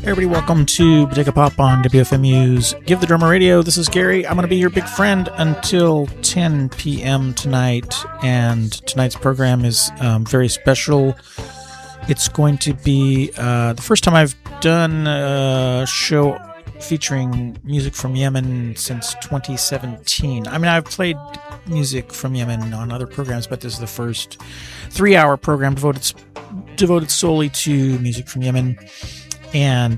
Everybody, welcome to Bodega Pop on WFMU's Give the Drummer Radio. This is Gary. I'm going to be your big friend until 10 p.m. tonight, and tonight's program is very special. It's going to be the first time I've done a show featuring music from Yemen since 2017. I mean, I've played music from Yemen on other programs, but this is the first 3-hour program devoted solely to music from Yemen. And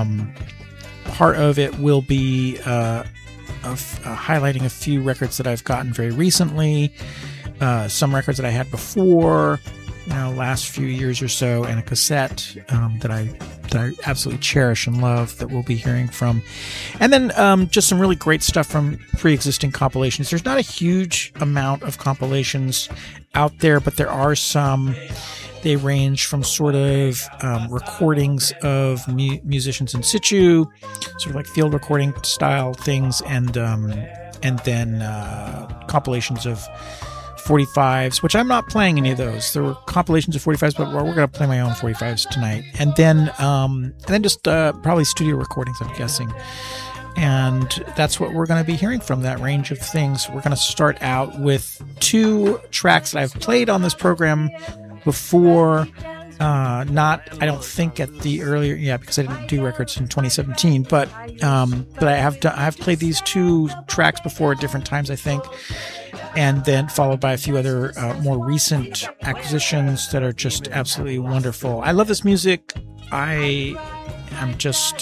part of it will be highlighting a few records that I've gotten very recently, some records that I had before, last few years or so, and a cassette that I absolutely cherish and love that we'll be hearing from. And then just some really great stuff from pre-existing compilations. There's not a huge amount of compilations out there, but there are some. They range from sort of recordings of musicians in situ, sort of like field recording style things, and then compilations of 45s, which I'm not playing any of those. There were compilations of 45s, but we're going to play my own 45s tonight. And then just probably studio recordings, I'm guessing. And that's what we're going to be hearing from that range of things. We're going to start out with 2 tracks that I've played on this program before, I don't think at the earlier, because I didn't do records in 2017, but I have played these 2 tracks before at different times, I think, and then followed by a few other more recent acquisitions that are just absolutely wonderful. I love this music. I am just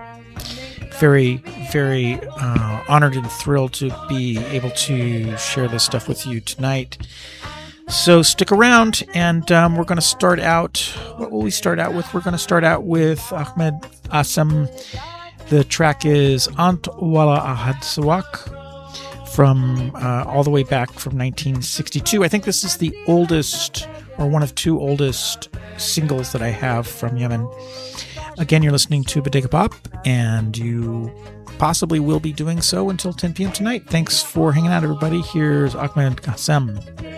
very, very honored and thrilled to be able to share this stuff with you tonight. So stick around, and we're going to start out. What will we start out with? We're going to start out with Ahmed Assam. The track is Ant Wala Ahad Sawak from all the way back from 1962. I think this is the oldest, or one of 2 oldest singles that I have from Yemen. Again, you're listening to Bodega Pop, and you possibly will be doing so until 10 p.m. tonight. Thanks for hanging out, everybody. Here's Ahmed Assam.